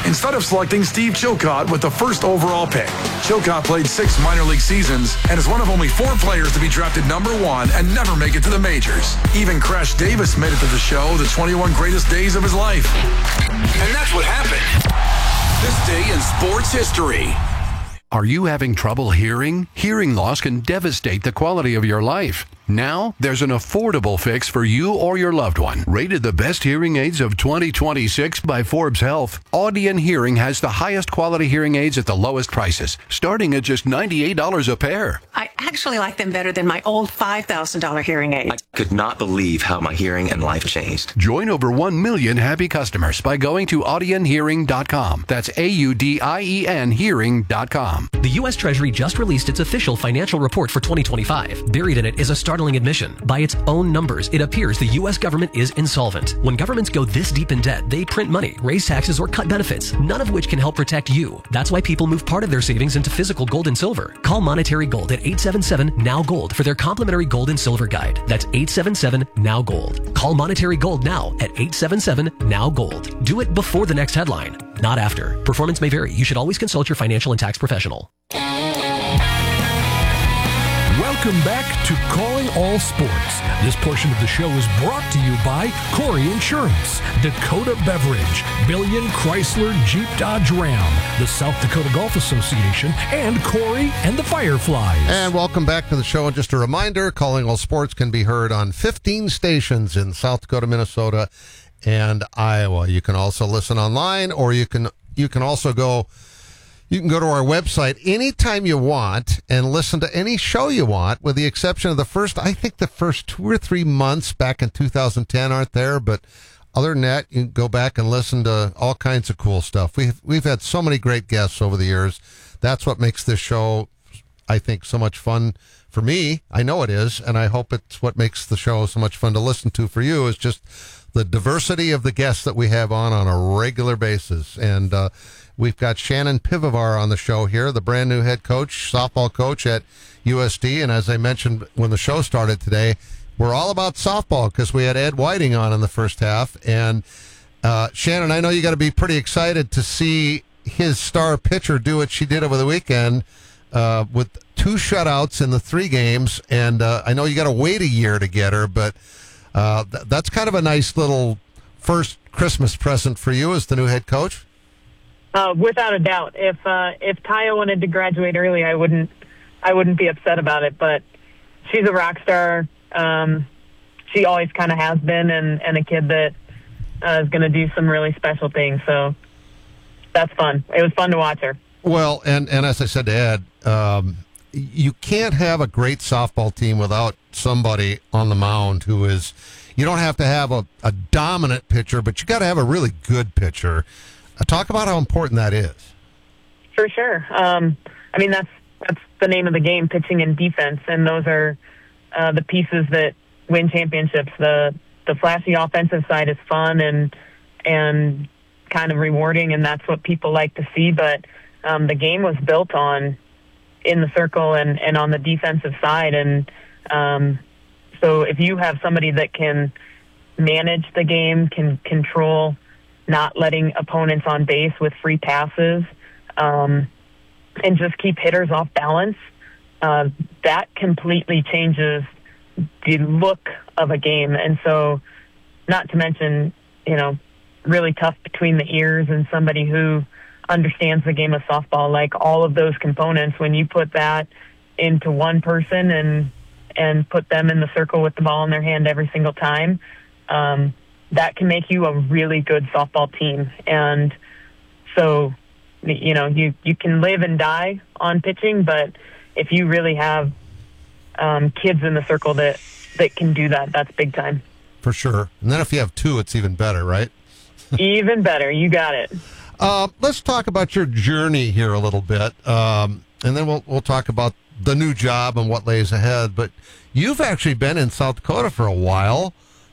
instead of selecting Steve Chilcott with the first overall pick. Chilcott played 6 minor league seasons and is one of only 4 players to be drafted number 1 and never make it to the majors. Even Crash Davis made it to the show, the 21 greatest days of his life. And that's what happened. This day in sports history. Are you having trouble hearing? Hearing loss can devastate the quality of your life. Now, there's an affordable fix for you or your loved one. Rated the best hearing aids of 2026 by Forbes Health, Audien Hearing has the highest quality hearing aids at the lowest prices, starting at just $98 a pair. I actually like them better than my old $5,000 hearing aid. I could not believe how my hearing and life changed. Join over 1 million happy customers by going to audienhearing.com. That's AUDIEN hearing.com. The U.S. Treasury just released its official financial report for 2025. Buried in it is a startling admission. By its own numbers, it appears the U.S. government is insolvent. When governments go this deep in debt, they print money, raise taxes, or cut benefits, none of which can help protect you. That's why people move part of their savings into physical gold and silver. Call Monetary Gold at 877-NOW-GOLD for their complimentary gold and silver guide. That's 877-NOW-GOLD. Call Monetary Gold now at 877-NOW-GOLD. Do it before the next headline, not after. Performance may vary. You should always consult your financial and tax professional. Welcome back to Calling All Sports. This portion of the show is brought to you by Corey Insurance, Dakota Beverage, Billion Chrysler Jeep Dodge Ram, the South Dakota Golf Association, and Corey and the Fireflies. And welcome back to the show. And just a reminder, Calling All Sports can be heard on 15 stations in South Dakota, Minnesota, and Iowa. You can also listen online, or you can also go... You can go to our website anytime you want and listen to any show you want, with the exception of the first 2 or 3 months back in 2010 aren't there. But other than that, you can go back and listen to all kinds of cool stuff. We've had so many great guests over the years. That's what makes this show, I think, so much fun for me. I know it is, and I hope it's what makes the show so much fun to listen to for you, is just the diversity of the guests that we have on a regular basis. And we've got Shannon Pivovar on the show here, the brand new head coach, softball coach at USD. And as I mentioned when the show started today, we're all about softball because we had Ed Whiting on in the first half. And Shannon, I know you got to be pretty excited to see his star pitcher do what she did over the weekend with 2 shutouts in the 3 games. And I know you got to wait a year to get her, but that's kind of a nice little first Christmas present for you as the new head coach. Without a doubt. If Taya wanted to graduate early, I wouldn't be upset about it. But she's a rock star. She always kind of has been, and a kid that is going to do some really special things. So that's fun. It was fun to watch her. Well, and as I said to Ed, you can't have a great softball team without somebody on the mound who is. You don't have to have a dominant pitcher, but you got to have a really good pitcher. Talk about how important that is. For sure. I mean, that's the name of the game, pitching and defense, and those are the pieces that win championships. The flashy offensive side is fun and kind of rewarding, and that's what people like to see. But the game was built on in the circle and on the defensive side, and so if you have somebody that can manage the game, can control not letting opponents on base with free passes, and just keep hitters off balance, that completely changes the look of a game. And so, not to mention, really tough between the ears and somebody who understands the game of softball, like all of those components, when you put that into one person and put them in the circle with the ball in their hand every single time, that can make you a really good softball team. And so, you can live and die on pitching, but if you really have kids in the circle that can do that, that's big time. For sure. And then if you have 2, it's even better, right? Even better. You got it. Let's talk about your journey here a little bit, and then we'll talk about the new job and what lays ahead. But you've actually been in South Dakota for a while.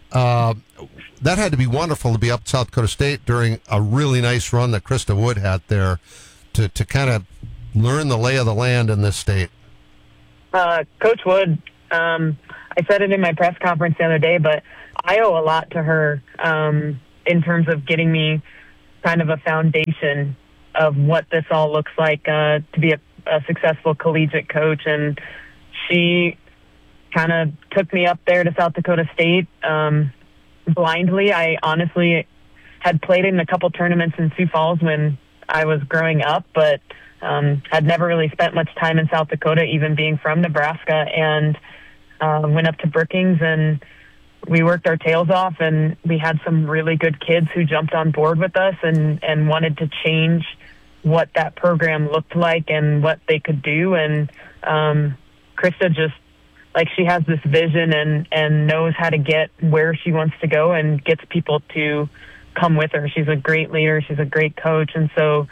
That had to be wonderful to be up at South Dakota State during a really nice run that Krista Wood had there to kind of learn the lay of the land in this state. Coach Wood, I said it in my press conference the other day, but I owe a lot to her in terms of getting me kind of a foundation of what this all looks like to be a successful collegiate coach. And she kind of took me up there to South Dakota State blindly. I honestly had played in a couple tournaments in Sioux Falls when I was growing up, but had never really spent much time in South Dakota, even being from Nebraska, and went up to Brookings, and we worked our tails off, and we had some really good kids who jumped on board with us and wanted to change what that program looked like and what they could do. And Krista just, like, she has this vision and knows how to get where she wants to go and gets people to come with her. She's a great leader. She's a great coach. And so,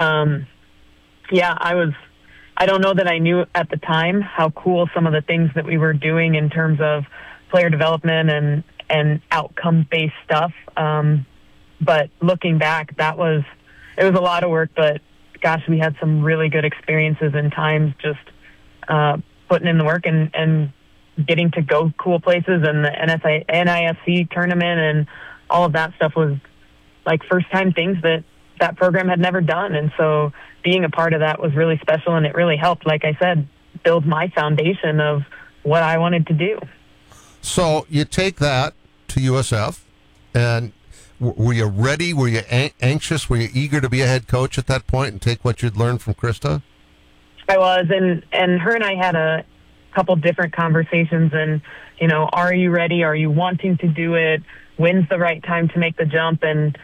I don't know that I knew at the time how cool some of the things that we were doing in terms of player development and outcome-based stuff. But looking back, it was a lot of work, but gosh, we had some really good experiences and times just putting in the work and getting to go cool places, and the NISC tournament and all of that stuff was like first-time things that program had never done. And so being a part of that was really special, and it really helped, like I said, build my foundation of what I wanted to do. So you take that to USF, and were you ready? Were you anxious? Were you eager to be a head coach at that point and take what you'd learned from Krista? I was, and her and I had a couple different conversations, and, you know, are you ready? Are you wanting to do it? When's the right time to make the jump? And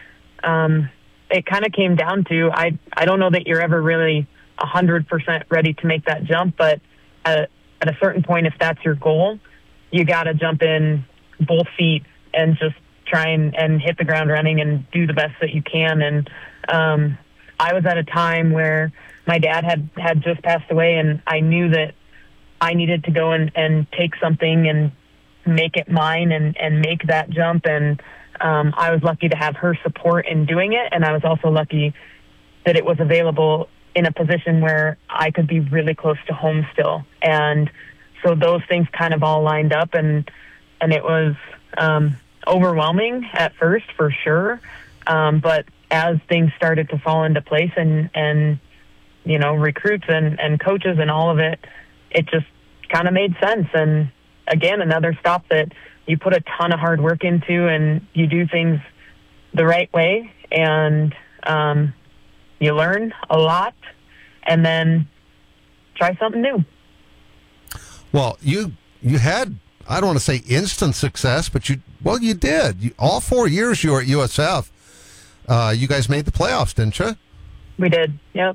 it kind of came down to, I don't know that you're ever really 100% ready to make that jump, but at a certain point, if that's your goal, you got to jump in both feet and just try and hit the ground running and do the best that you can. And I was at a time where my dad had just passed away, and I knew that I needed to go and take something and make it mine and make that jump. And I was lucky to have her support in doing it, and I was also lucky that it was available in a position where I could be really close to home still. And so those things kind of all lined up, and it was overwhelming at first, for sure. But as things started to fall into place and you know, recruits and coaches and all of it, it just kind of made sense. And again, another stop that you put a ton of hard work into, and you do things the right way, and you learn a lot, and then try something new. Well, you had, I don't want to say instant success, but you did. All 4 years you were at USF, you guys made the playoffs, didn't you? We did. Yep.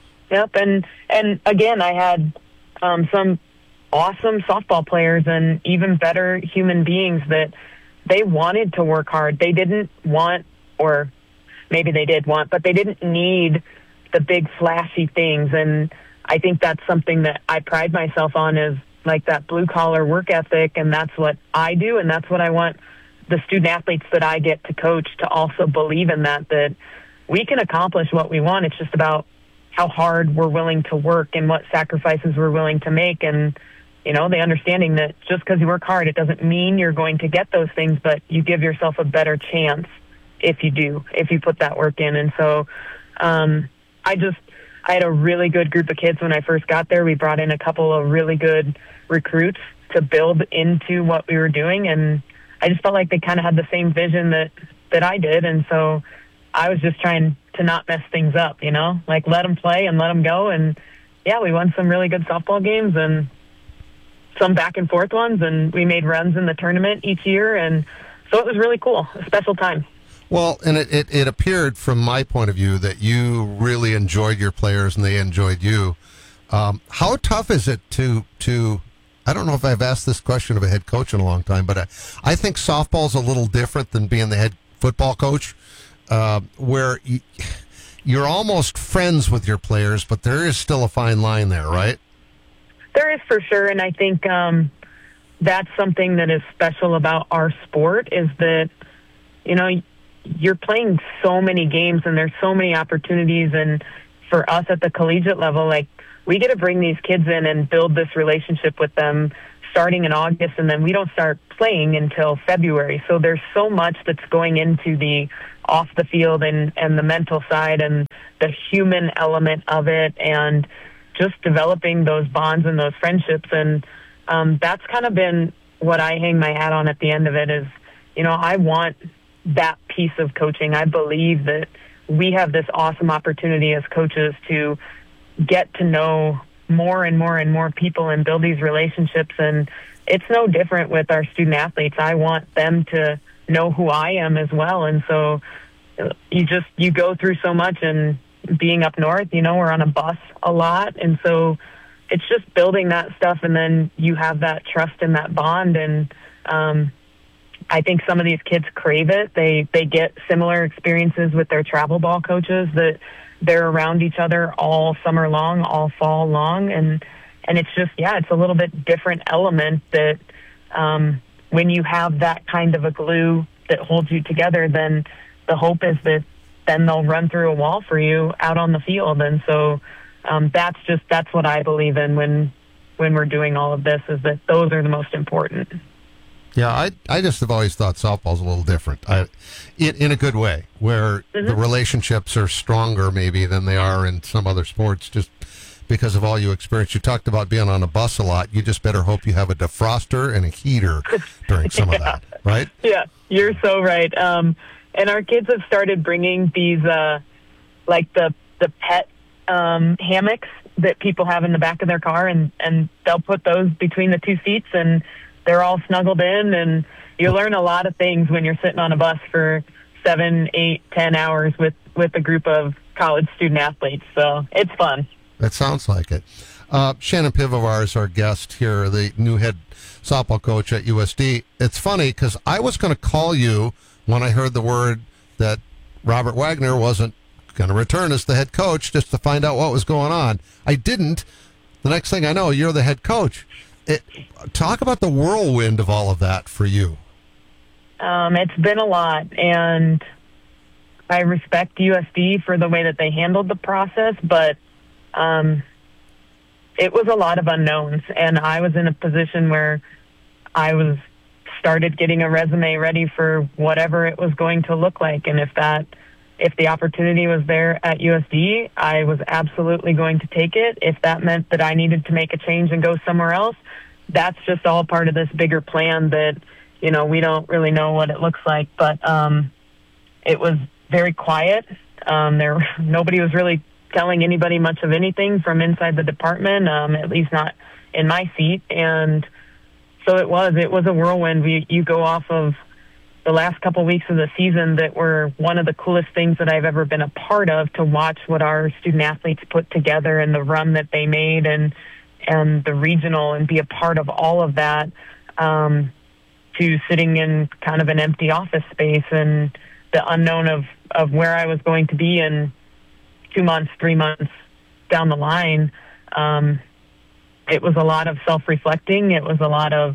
And again, I had some awesome softball players and even better human beings that they wanted to work hard. They didn't want, or maybe they did want, but they didn't need the big flashy things. And I think that's something that I pride myself on, is like that blue collar work ethic. And that's what I do. And that's what I want the student athletes that I get to coach to also believe in, that we can accomplish what we want. It's just about how hard we're willing to work and what sacrifices we're willing to make. And, you know, the understanding that just because you work hard, it doesn't mean you're going to get those things, but you give yourself a better chance if you put that work in. And so I had a really good group of kids when I first got there. We brought in a couple of really good recruits to build into what we were doing. And I just felt like they kind of had the same vision that I did. And so I was just trying to not mess things up, you know, like let them play and let them go. And yeah, we won some really good softball games and some back and forth ones, and we made runs in the tournament each year. And so it was really cool, a special time. Well, and it appeared from my point of view that you really enjoyed your players and they enjoyed you. How tough is it to I don't know if I've asked this question of a head coach in a long time, but I think softball's a little different than being the head football coach, where you're almost friends with your players, but there is still a fine line there, right? There is, for sure. And I think that's something that is special about our sport, is that, you know, you're playing so many games and there's so many opportunities. And for us at the collegiate level, like, we get to bring these kids in and build this relationship with them starting in August, and then we don't start playing until February. So there's so much that's going into the off the field and the mental side and the human element of it, and just developing those bonds and those friendships. And that's kind of been what I hang my hat on at the end of it is, I want that piece of coaching. I believe that we have this awesome opportunity as coaches to get to know more and more and more people and build these relationships. And it's no different with our student athletes. I want them to know who I am as well. And so you go through so much, and being up north, we're on a bus a lot. And so it's just building that stuff. And then you have that trust and that bond. And, I think some of these kids crave it. They get similar experiences with their travel ball coaches, that they're around each other all summer long, all fall long. And it's just, it's a little bit different element that, when you have that kind of a glue that holds you together, then the hope is that then they'll run through a wall for you out on the field. And so, that's what I believe in when we're doing all of this, is that those are the most important. Yeah, I just have always thought softball's a little different, in a good way, where the relationships are stronger maybe than they are in some other sports, just because of all you experience. You talked about being on a bus a lot. You just better hope you have a defroster and a heater during some of that, right? Yeah, you're so right. And our kids have started bringing these, like the pet hammocks that people have in the back of their car, and they'll put those between the two seats, and they're all snuggled in, and you learn a lot of things when you're sitting on a bus for 7, 8, 10 hours with a group of college student athletes. So it's fun. That sounds like it. Shannon Pivovar is our guest here, the new head softball coach at USD. It's funny because I was going to call you when I heard the word that Robert Wagner wasn't going to return as the head coach, just to find out what was going on. I didn't. The next thing I know, you're the head coach. Talk about the whirlwind of all of that for you. It's been a lot, and I respect USD for the way that they handled the process, but it was a lot of unknowns, and I was in a position where I started getting a resume ready for whatever it was going to look like. And if the opportunity was there at USD, I was absolutely going to take it. If that meant that I needed to make a change and go somewhere else, that's just all part of this bigger plan that, we don't really know what it looks like. But it was very quiet. Nobody was really telling anybody much of anything from inside the department, at least not in my seat. And so it was a whirlwind. You go off of the last couple weeks of the season that were one of the coolest things that I've ever been a part of, to watch what our student athletes put together and the run that they made and the regional, and be a part of all of that, to sitting in kind of an empty office space and the unknown of where I was going to be in 2 months, 3 months down the line. It was a lot of self-reflecting. It was a lot of,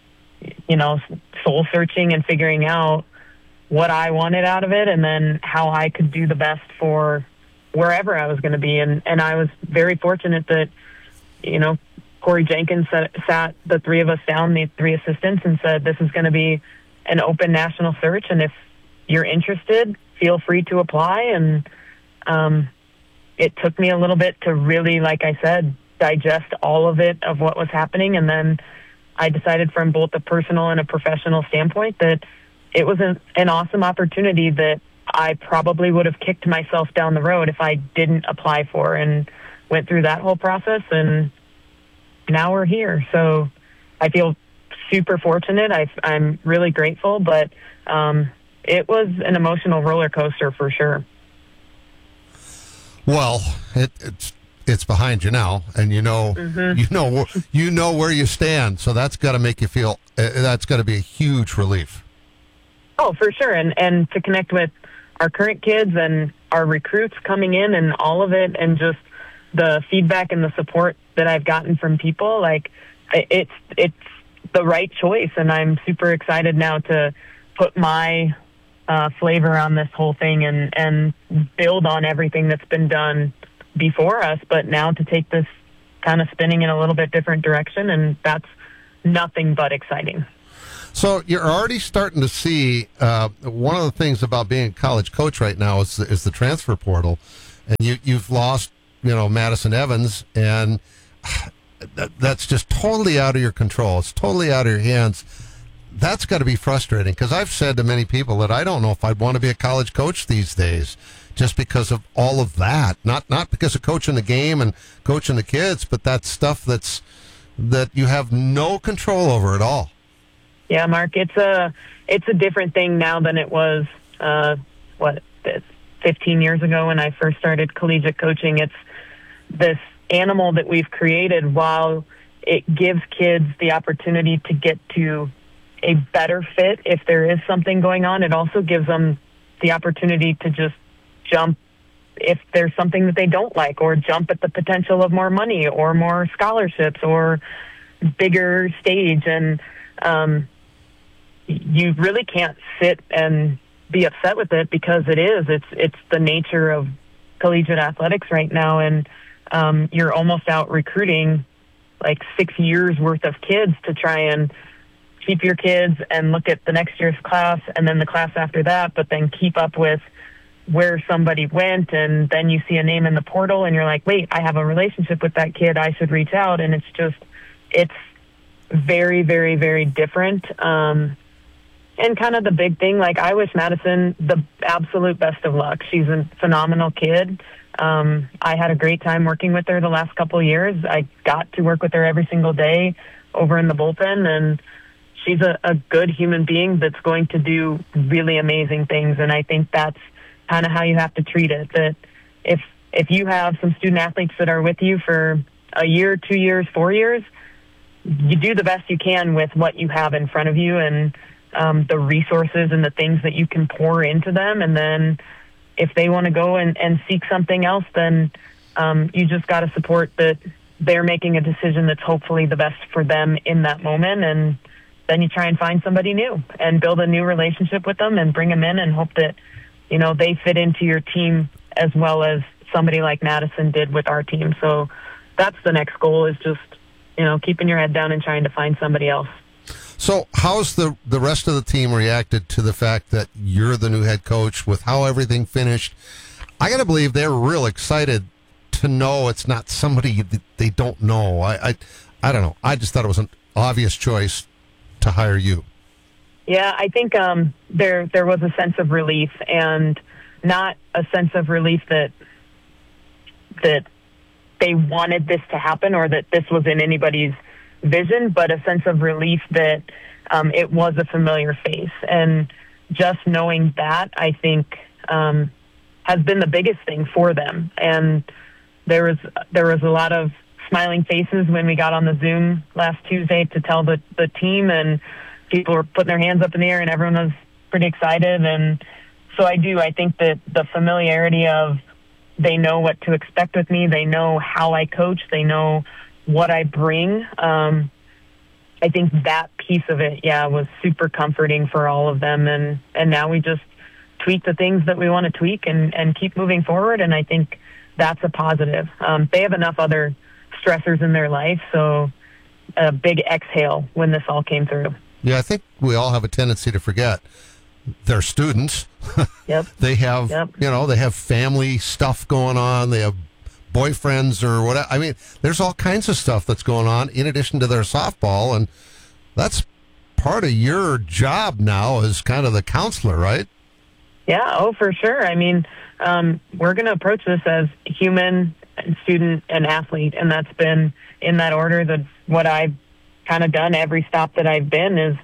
soul searching and figuring out what I wanted out of it, and then how I could do the best for wherever I was going to be. And I was very fortunate that, Corey Jenkins sat the three of us down, the three assistants, and said, this is going to be an open national search, and if you're interested, feel free to apply. And it took me a little bit to really, like I said, digest all of it, of what was happening. And then I decided, from both a personal and a professional standpoint, that it was an awesome opportunity that I probably would have kicked myself down the road if I didn't apply for, and went through that whole process. And now we're here. So I feel super fortunate. I'm really grateful, but it was an emotional roller coaster for sure. Well, it's behind you now, and you know where you stand. So that's got to make you feel. That's got to be a huge relief. Oh, for sure, and to connect with our current kids and our recruits coming in, and all of it, and just the feedback and the support that I've gotten from people, like it's the right choice, and I'm super excited now to put my flavor on this whole thing and build on everything that's been done before us, but now to take this kind of spinning in a little bit different direction, and that's nothing but exciting. So you're already starting to see one of the things about being a college coach right now is the transfer portal, and you've lost Madison Evans, and that's just totally out of your control. It's totally out of your hands. That's got to be frustrating, because I've said to many people that I don't know if I'd want to be a college coach these days, just because of all of that. Not because of coaching the game and coaching the kids, but that stuff that you have no control over at all. Yeah, Mark, it's a different thing now than it was 15 years ago when I first started collegiate coaching. It's this animal that we've created. While it gives kids the opportunity to get to a better fit if there is something going on, it also gives them the opportunity to just jump if there's something that they don't like, or jump at the potential of more money or more scholarships or bigger stage. And you really can't sit and be upset with it, because it's the nature of collegiate athletics right now. And you're almost out recruiting like 6 years worth of kids to try and keep your kids and look at the next year's class and then the class after that, but then keep up with where somebody went. And then you see a name in the portal and you're like, wait, I have a relationship with that kid, I should reach out. And it's very, very, very different. And kind of the big thing, like, I wish Madison the absolute best of luck. She's a phenomenal kid. I had a great time working with her the last couple of years. I got to work with her every single day over in the bullpen, and she's a good human being that's going to do really amazing things. And I think that's kind of how you have to treat it, that if you have some student athletes that are with you for a year, 2 years, 4 years, you do the best you can with what you have in front of you, and the resources and the things that you can pour into them. And then if they want to go and seek something else, then you just got to support that they're making a decision that's hopefully the best for them in that moment. And then you try and find somebody new and build a new relationship with them and bring them in and hope that, they fit into your team as well as somebody like Madison did with our team. So that's the next goal, is just, keeping your head down and trying to find somebody else. So how's the rest of the team reacted to the fact that you're the new head coach, with how everything finished? I got to believe they're real excited to know it's not somebody that they don't know. I don't know. I just thought it was an obvious choice to hire you. Yeah, I think there was a sense of relief, and not a sense of relief that they wanted this to happen or that this was in anybody's vision, but a sense of relief that it was a familiar face. And just knowing that, I think, has been the biggest thing for them. And there was a lot of smiling faces when we got on the Zoom last Tuesday to tell the team, and people were putting their hands up in the air and everyone was pretty excited. And so I think that the familiarity of, they know what to expect with me, they know how I coach, they know what I bring. I think that piece of it, was super comforting for all of them. And now we just tweak the things that we want to tweak and keep moving forward. And I think that's a positive. They have enough other stressors in their life, so a big exhale when this all came through. Yeah, I think we all have a tendency to forget they're students. Yep. They have, they have family stuff going on. They have boyfriends or whatever. I mean, there's all kinds of stuff that's going on in addition to their softball, and that's part of your job now as kind of the counselor, right? Yeah, for sure. I mean, we're going to approach this as human, student, and athlete, and that's been in that order. That what I've kind of done every stop that I've been is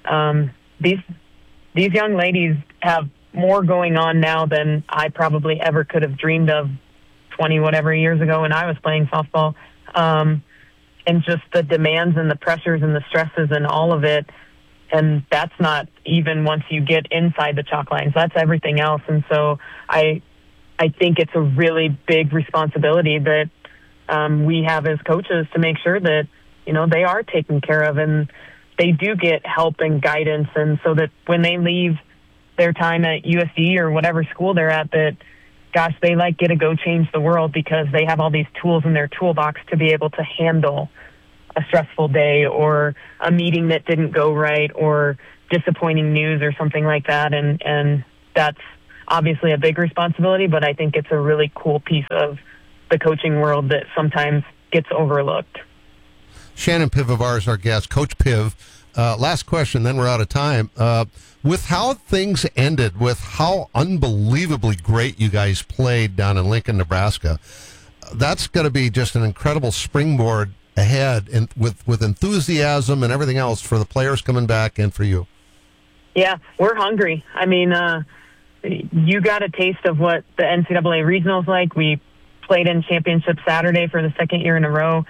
these young ladies have more going on now than I probably ever could have dreamed of 20 whatever years ago when I was playing softball. And just the demands and the pressures and the stresses and all of it. And that's not even once you get inside the chalk lines. That's everything else. And so I think it's a really big responsibility that we have as coaches to make sure that, they are taken care of and they do get help and guidance. And so that when they leave their time at USD or whatever school they're at, that, gosh, they get to go change the world because they have all these tools in their toolbox to be able to handle a stressful day or a meeting that didn't go right or disappointing news or something like that. And that's obviously a big responsibility, but I think it's a really cool piece of the coaching world that sometimes gets overlooked. Shannon Pivovar is our guest. Coach Piv, last question, then we're out of time. With how things ended, with how unbelievably great you guys played down in Lincoln, Nebraska, that's going to be just an incredible springboard ahead and with enthusiasm and everything else for the players coming back and for you. Yeah, we're hungry. I mean, you got a taste of what the NCAA regional's like. We played in championship Saturday for the second year in a row.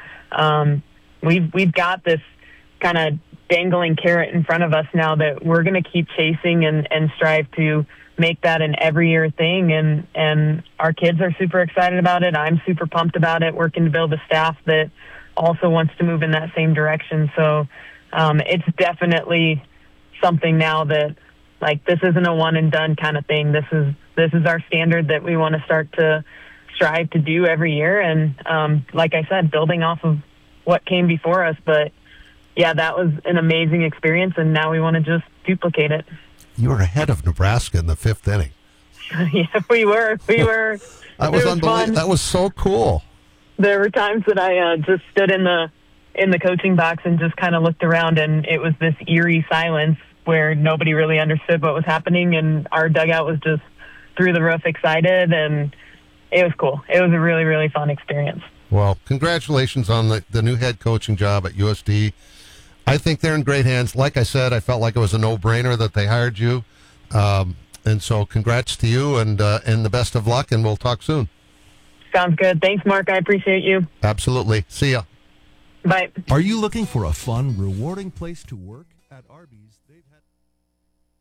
We've got this kind of dangling carrot in front of us now that we're going to keep chasing and strive to make that an every year thing. And our kids are super excited about it. I'm super pumped about it, working to build a staff that also wants to move in that same direction. So it's definitely something now that, like, this isn't a one and done kind of thing. This is our standard that we want to start to strive to do every year. And like I said, building off of what came before us. But yeah, that was an amazing experience, and now we want to just duplicate it. You were ahead of Nebraska in the fifth inning. Yeah, we were. That was unbelievable. That was so cool. There were times that I just stood in the coaching box and just kind of looked around, and it was this eerie silence where nobody really understood what was happening, and our dugout was just through the roof excited, and it was cool. It was a really, really fun experience. Well, congratulations on the new head coaching job at USD. I think they're in great hands. Like I said, I felt like it was a no-brainer that they hired you. And so congrats to you and the best of luck, and we'll talk soon. Sounds good. Thanks, Mark. I appreciate you. Absolutely. See ya. Bye. Are you looking for a fun, rewarding place to work? At Arby's,